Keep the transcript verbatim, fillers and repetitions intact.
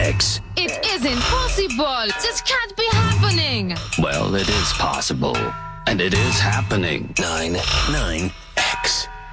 X. It isn't possible. This can't be happening. Well, it is possible. And it is happening. Nine, nine, X.